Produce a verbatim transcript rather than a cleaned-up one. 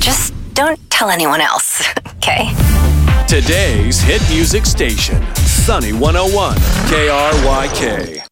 Just don't tell anyone else, okay? Today's hit music station, Sunny one oh one K R Y K.